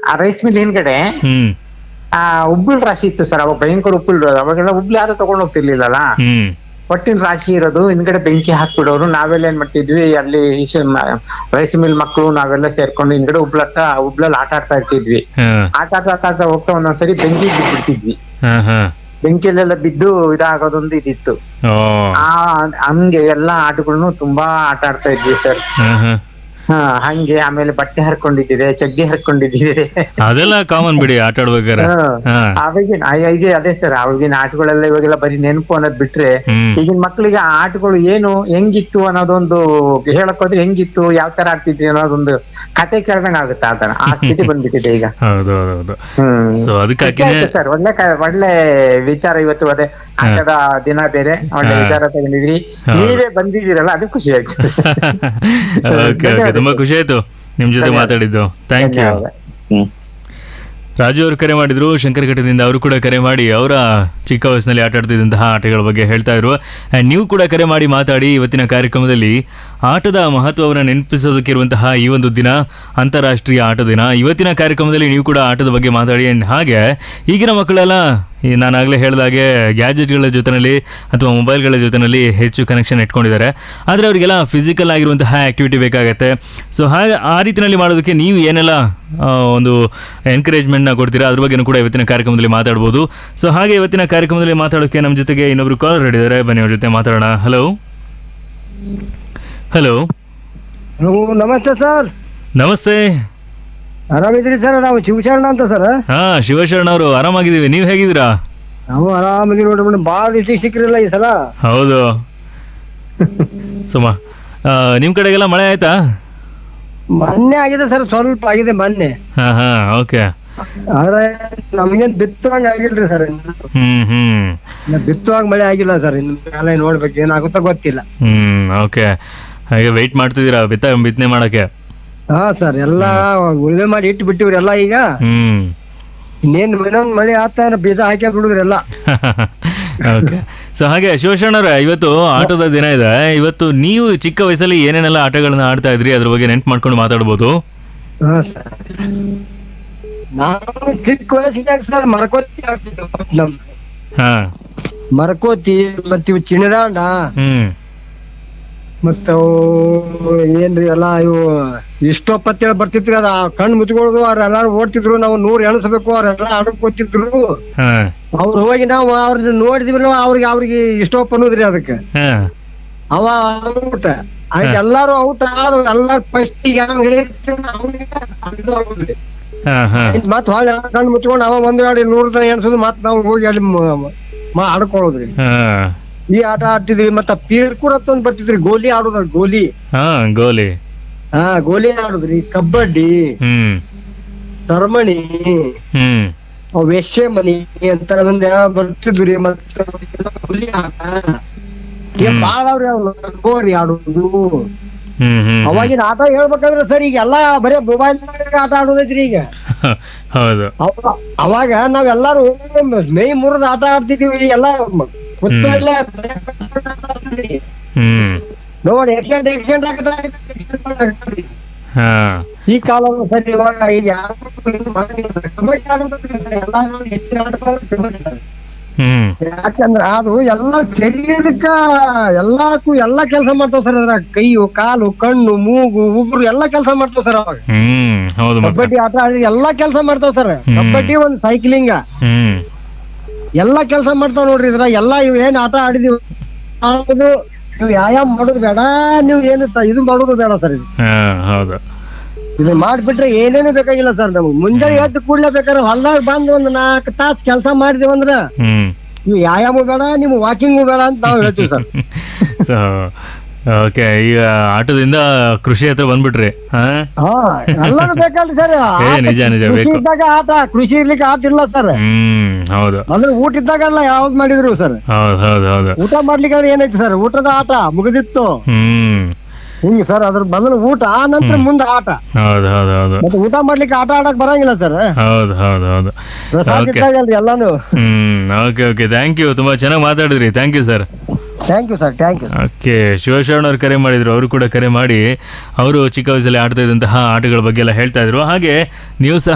ಆ rice mill ಹಿಂದ್ಗಡೆ ಹ್ಮ್ ಆ ಉಬ್ಬಿಲ್ ರಾಶಿ ಇತ್ತು ಸರ್. ಅವಾಗ ಭಯಂಕರ ಉಪ್ಪಿಲ್ ಇರೋದು. ಅವಾಗೆಲ್ಲ ಉಬ್ಲಿ ಯಾರು ತಗೊಂಡ್ ಹೋಗ್ತಿರ್ಲಿಲ್ಲಲ್ಲ. ಹ್ಮ್ ಒಟ್ಟಿನ ರಾಶಿ ಇರೋದು, ಹಿಂದ್ಗಡೆ ಬೆಂಕಿ ಹಾಕ್ಬಿಡೋರು. ನಾವೆಲ್ಲ ಏನ್ ಮಾಡ್ತಿದ್ವಿ ಅಲ್ಲಿ ರೈಸ್ ಮಿಲ್ ಮಕ್ಕಳು ನಾವೆಲ್ಲ ಸೇರ್ಕೊಂಡು ಹಿಂದ್ಗಡೆ ಉಬ್ಲಲ್ಲಿ ಆಟ ಆಡ್ತಾ ಇರ್ತಿದ್ವಿ. ಹಾ ಆಟ ಆಡ್ತಾ ಹೋಗ್ತಾ ಒಂದೊಂದ್ಸರಿ ಬೆಂಕಿ ಬಿದ್ಬಿಡ್ತಿದ್ವಿ. ಹಾ ಹಾ ಬೆಂಕಿಯಲ್ಲೆಲ್ಲ ಬಿದ್ದು ಇದಾಗೋದೊಂದು ಇದಿತ್ತು. ಓ ಹಂಗೆ ಎಲ್ಲಾ ಆಟಗಳನ್ನು ತುಂಬಾ ಆಟ ಆಡ್ತಾ ಇದ್ವಿ ಸರ್. ಹಾ ಹಾ ಹಂಗೆ ಆಮೇಲೆ ಬಟ್ಟೆ ಹರ್ಕೊಂಡಿದ್ದೀರಿ, ಚಡ್ಡಿ ಹರ್ಕೊಂಡಿದ್ದೀರಿ. ಅದೆಲ್ಲ ಕಾಮನ್ ಬಿಡಿ ಆಟ ಆಡ್ಬೇಕಾರೆ. ಹಾ ಅವಾಗಿನ ಅದೇ ಸರ್, ಅವಾಗಿನ ಆಟಗಳೆಲ್ಲ ಇವಾಗೆಲ್ಲ ಬರೀ ನೆನಪು ಅನ್ನೋದ್ ಬಿಟ್ರೆ ಹ್ಮ್ ಈಗಿನ ಮಕ್ಳಿಗೆ ಆ ಆಟಗಳು ಏನು ಹೆಂಗಿತ್ತು ಅನ್ನೋದೊಂದು ಹೇಳಕ್ ಹೋದ್ರೆ ಹೆಂಗಿತ್ತು, ಯಾವ ತರ ಆಡ್ತಿದ್ರಿ ಅನ್ನೋದೊಂದು ಕತೆ ಕೇಳ್ದಂಗ ಆಗುತ್ತೆ. ಆ ಸ್ಥಿತಿ ಬಂದ್ಬಿಟ್ಟಿದೆ ಈಗ. ಹೌದು ಹೌದು ಹೌದು. ಸೊ ಅದಕ್ಕೆ ಸರ್ ಒಳ್ಳೆ ವಿಚಾರ ಇವತ್ತು. ಅದೇ ಆಟದ ದಿನ ಬೇರೆ ಒಳ್ಳೆ ವಿಚಾರ ತಗೊಂಡಿದ್ರಿ, ನೀವೇ ಬಂದಿದ್ದೀರಲ್ಲ ಅದು ಖುಷಿ ಆಯ್ತು. ಓಕೆ ಓಕೆ, ತುಂಬಾ ಖುಷಿ ಆಯ್ತು ನಿಮ್ ಜೊತೆ ಮಾತಾಡಿದ್ದು. Thank you. ರಾಜು ಅವರು ಕರೆ ಮಾಡಿದ್ರು ಶಂಕರಘಟ್ಟದಿಂದ. ಅವರು ಕೂಡ ಕರೆ ಮಾಡಿ ಅವರ ಚಿಕ್ಕ ವಯಸ್ಸಿನಲ್ಲಿ ಆಟ ಆಡ್ತಿದ್ದಂತಹ ಆಟಗಳ ಬಗ್ಗೆ ಹೇಳ್ತಾ ಇದ್ರು. ಆ್ಯಂಡ್ ನೀವು ಕೂಡ ಕರೆ ಮಾಡಿ ಮಾತಾಡಿ. ಇವತ್ತಿನ ಕಾರ್ಯಕ್ರಮದಲ್ಲಿ ಆಟದ ಮಹತ್ವವನ್ನು ನೆನಪಿಸೋದಕ್ಕಿರುವಂತಹ ಈ ಒಂದು ದಿನ ಅಂತಾರಾಷ್ಟ್ರೀಯ ಆಟ ದಿನ. ಇವತ್ತಿನ ಕಾರ್ಯಕ್ರಮದಲ್ಲಿ ನೀವು ಕೂಡ ಆಟದ ಬಗ್ಗೆ ಮಾತಾಡಿ. ಆ್ಯಂಡ್ ಹಾಗೆ ಈಗಿನ ಮಕ್ಕಳೆಲ್ಲ ನಾನಾಗಲೇ ಹೇಳಿದಾಗೆ ಗ್ಯಾಜೆಟ್ಗಳ ಜೊತೆಯಲ್ಲಿ ಅಥವಾ ಮೊಬೈಲ್ಗಳ ಜೊತೆಯಲ್ಲಿ ಹೆಚ್ಚು ಕನೆಕ್ಷನ್ ಇಟ್ಕೊಂಡಿದ್ದಾರೆ. ಆದರೆ ಅವರಿಗೆಲ್ಲ ಫಿಸಿಕಲ್ ಆಗಿರುವಂತಹ ಆ್ಯಕ್ಟಿವಿಟಿ ಬೇಕಾಗತ್ತೆ. ಸೊ ಹಾಗೆ ಆ ರೀತಿಯಲ್ಲಿ ಮಾಡೋದಕ್ಕೆ ನೀವು ಏನೆಲ್ಲ ಒಂದು ಎನ್ಕರೇಜ್ಮೆಂಟ್ನ ಕೊಡ್ತೀರಾ ಅದ್ರ ಬಗ್ಗೆನೂ ಕೂಡ ಇವತ್ತಿನ ಕಾರ್ಯಕ್ರಮದಲ್ಲಿ ಮಾತಾಡ್ಬೋದು. ಸೊ ಹಾಗೆ ಇವತ್ತಿನ ಕಾರ್ಯಕ್ರಮದಲ್ಲಿ ಮಾತಾಡೋಕ್ಕೆ ನಮ್ಮ ಜೊತೆಗೆ ಇನ್ನೊಬ್ರು ಕಾಲರ್ ಹಿಡಿದಾರೆ. ಬನ್ನಿ ಅವ್ರ ಜೊತೆ ಮಾತಾಡೋಣ. ಹಲೋ ಹಲೋ ನಮಸ್ತೆ ಸರ್. ನಮಸ್ತೆ. ಆರಾಮಿದ್ರಿ ಸರ್? ನಾವು ಶಿವಶರಣ ಅಂತ ಸರ್. ಹಾ ಶಿವಶರಣ ಅವರು ಆರಾಮಾಗಿದ್ದೀವಿ. ನೀವು ಹೇಗಿದ್ದೀರಾ? ನಾವು ಆರಾಮಿದ್ದೀವಿ ನೋಡ್ರಿ ಮೇಡಮ್. ಭಾಳ ದಿವಸ ಸಿಕ್ಕಿರಲ್ಲ ಈ ಸಲ. ಹೌದು ಸುಮ ನಿಮ್ ಕಡೆಗೆಲ್ಲ ಮಳೆ ಆಯ್ತಾ? ಮೊನ್ನೆ ಆಗಿದೆ ಸರ್, ಸ್ವಲ್ಪ ಆಗಿದೆ ಮೊನ್ನೆ. ಹಾ ಹಾ ಓಕೆ. ಆದ್ರೆ ನಮಗೇನ್ ಬಿತ್ತುವಂಗ ಆಗಿಲ್ರಿ ಸರ್. ಬಿತ್ತುವಾಗ ಮಳೆ ಆಗಿಲ್ಲ ಸರ್. ಇನ್ನು ಕಾಲ ನೋಡ್ಬೇಕು ಏನಾಗುತ್ತೋ ಗೊತ್ತಿಲ್ಲ. ಓಕೆ. ಹಾಗೆ ವೆಯ್ಟ್ ಮಾಡ್ತಿದ್ದೀರಾ ಬಿತ್ತನೆ ಮಾಡಕ್ಕೆ? ಹಾ ಸರ್, ಎಲ್ಲಾ ಉಳುಮೆ ಮಾಡಿ ಇಟ್ಟು ಬಿಟ್ಟಿವ್ರಿ ಎಲ್ಲ. ಈಗ ಇನ್ನೇನ್ ಇನ್ನೊಂದ್ ಮಳೆ ಆಗ್ತಾ ಬೀಜ ಹಾಕಿ ಬಿಡುದ್ರಿ ಎಲ್ಲ. ಓಕೆ. ಸೊ ಹಾಗೆ ಶಿವಶರಣವ್ರೆ, ಇವತ್ತು ಆಟದ ದಿನ ಇದೆ. ಇವತ್ತು ನೀವು ಚಿಕ್ಕ ವಯಸ್ಸಲ್ಲಿ ಏನೇನೆಲ್ಲ ಆಟಗಳನ್ನ ಆಡ್ತಾ ಇದ್ರಿ ಅದ್ರ ಬಗ್ಗೆ ನೆನ್ಪು ಮಾಡ್ಕೊಂಡು ಮಾತಾಡ್ಬೋದು. ಹಾ ಸರ್, ನಾವು ಚಿಕ್ಕ ವಯಸ್ಸಿನಾಗ ಸರ್ ಮರಕೋತಿ ಆಡ್ತಿದ್ವಿ. ಹಾ ಮರಕೋತಿ ಮತ್ತ ಇವು ಚಿಣದಾಂಡ ಮತ್ತ ಏನ್ರಿ ಎಲ್ಲಾ ಇವು ಇಷ್ಟೊಪ್ಪತ್ತೇಳಿ ಬರ್ತಿತ್ರಿ. ಅದ ಕಣ್ಣು ಮುಚ್ಕೊಳ್ಳೋದು, ಅವ್ರೆಲ್ಲಾರು ಓಡ್ತಿದ್ರು. ನಾವು 100 ಎಣಸ್ಬೇಕು, ಅವ್ರೆಲ್ಲಾ ಆಡ್ಕೋತಿದ್ರು. ಅವ್ರು ಹೋಗಿ ನಾವು ಅವ್ರನ್ನ ನೋಡಿದ್ವಿ, ಅವ್ರಿಗೆ ಇಷ್ಟೊಪ್ಪ ಅನ್ನೋದ್ರಿ. ಅದಕ್ಕೆ ಅವ ಔಟ್ ಆಯ್ತು, ಎಲ್ಲಾರು ಔಟ್ ಆದ ಎಲ್ಲಾರು ಫಸ್ಟ್ ಮತ್ ಹೊಳ್ಳಿ ಕಣ್ಣು ಮುಚ್ಕೊಂಡು ಅವ ಒಂದು ಗಾಡಿ 100 ಎಣಸೋದು, ಮತ್ ನಾವು ಹೋಗಿ ಅಲ್ಲಿ ಆಡ್ಕೊಳ್ಳೋದ್ರಿ. ಈ ಆಟ ಆಡ್ತಿದ್ವಿ. ಮತ್ತ ಪೀರ್ಕೂರ್ ಅಂತ ಒಂದ್ ಬರ್ತಿದ್ರಿ, ಗೋಲಿ ಆಡೋದ್ರ. ಗೋಲಿ ಗೋಲಿ ಆಡುದ್ರಿ. ಕಬಡ್ಡಿ, ಸರ್ಮಣಿ, ವೇಶ್ಯ ಮನಿ ಅಂತ ಒಂದ್ ಬರ್ತಿದ್ವಿ. ಮತ್ತ ಹುಲಿ ಆಟ ಬಾಳವ್ರಿ. ಗೋರಿ ಆಡುದು. ಅವಾಗಿನ ಆಟ ಹೇಳ್ಬೇಕಂದ್ರೆ ಸರ್ ಈಗ ಎಲ್ಲಾ ಬರೀ ಮೊಬೈಲ್ ಆಟ ಆಡೋದೈತ್ರಿ ಈಗ. ಅವಾಗ ನಾವೆಲ್ಲಾರು ಮೈ ಮುರಿದ ಆಟ ಆಡ್ತಿದೀವಿ. ಎಲ್ಲಾ ನೋಡಿ ಎಕ್ಸಿಡೆಂಟ್ ಆಗತ್ರಿ ಈ ಕಾಲ ಸರಿ. ಇವಾಗ ಈಗ ಯಾಕಂದ್ರ ಅದು ಎಲ್ಲಾ ಶರೀರಕ್ಕ ಎಲ್ಲಾಕು ಎಲ್ಲಾ ಕೆಲಸ ಮಾಡ್ತಾವ ಸರ್. ಅದ್ರ ಕೈಯು, ಕಾಲು, ಕಣ್ಣು, ಮೂಗು, ಉಗುರು ಎಲ್ಲಾ ಕೆಲಸ ಮಾಡ್ತಾವ ಸರ್. ಅವಾಗ ಕಬಡ್ಡಿ ಆಟ ಆಡಿ ಎಲ್ಲಾ ಕೆಲಸ ಮಾಡ್ತಾವ ಸರ್. ಕಬಡ್ಡಿ ಒಂದ್ ಸೈಕ್ಲಿಂಗ್ ಎಲ್ಲಾ ಕೆಲಸ ಮಾಡ್ತಾವ ನೋಡ್ರಿ. ಇದ್ರ ಎಲ್ಲಾ ಇವ್ ಏನ್ ಆಟ ಆಡಿದೀವಿ ನೀವು ವ್ಯಾಯಾಮ ಮಾಡೋದು ಬೇಡ, ನೀವು ಏನು ಇದು ಮಾಡೋದು ಬೇಡ ಸರ್. ಇದು ಮಾಡ್ಬಿಟ್ರೆ ಏನೇನು ಬೇಕಾಗಿಲ್ಲ ಸರ್. ನಮ್ಗೆ ಮುಂಜಾನೆ ಎದ್ದು ಕೂಡ್ಲೇ ಬೇಕಾದ್ರೆ ಹೊಲ್ದಾಗ ಬಂದ್ ಒಂದ್ 4 ತಾಸು ಕೆಲಸ ಮಾಡಿದೇವಂದ್ರ ನೀವು ವ್ಯಾಯಾಮ ಬೇಡ, ನೀವು ವಾಕಿಂಗು ಬೇಡ ಅಂತ ನಾವು ಹೇಳ್ತೀವಿ ಸರ್. ಓಕೆ. ಈಗ ಆಟದಿಂದ ಕೃಷಿ ಹತ್ರ ಬಂದ್ಬಿಟ್ರಿ. ಎಲ್ಲಾನು ಬೇಕಲ್ರಿ ಸರ್. ನಿಜ ನಿಜ ಕೃಷಿ ಇದ್ದಾಗ ಆಟ, ಕೃಷಿ ಇರ್ಲಿಕ್ಕೆ ಆಟ ಇಲ್ಲ ಸರ್. ಹೌದು. ಅಂದ್ರೆ ಊಟ ಇದ್ದಾಗೆಲ್ಲ ಯಾವ್ದು ಮಾಡಿದ್ರು ಸರ್. ಊಟ ಮಾಡ್ಲಿಕ್ಕೆ ಏನೈತಿ ಸರ್, ಊಟದ ಆಟ ಮುಗಿದಿತ್ತು ಹಿಂಗ ಸರ್. ಅದ್ರ ಬದಲು ಊಟ, ಆ ನಂತರ ಮುಂದೆ ಆಟ. ಮತ್ತೆ ಊಟ ಮಾಡ್ಲಿಕ್ಕೆ ಆಟ ಆಡಕ್ ಬರಂಗಿಲ್ಲ ಸರ್. ಎಲ್ಲಾನು. Okay okay, thank you. ತುಂಬಾ ಚೆನ್ನಾಗಿ ಮಾತಾಡಿದ್ರಿ. Thank you sir. Thank you sir. Thank you. Okay. Shivasharana ಅವ್ರು ಕರೆ ಮಾಡಿದ್ರು. ಅವರು ಕೂಡ ಕರೆ ಮಾಡಿ ಅವರು ಚಿಕ್ಕ ವಯಸ್ಸಲ್ಲಿ ಆಡ್ತಾ ಇದ್ದಂತಹ ಆಟಗಳ ಬಗ್ಗೆ ಎಲ್ಲ ಹೇಳ್ತಾ ಇದ್ರು. ಹಾಗೆ ನೀವು ಸಹ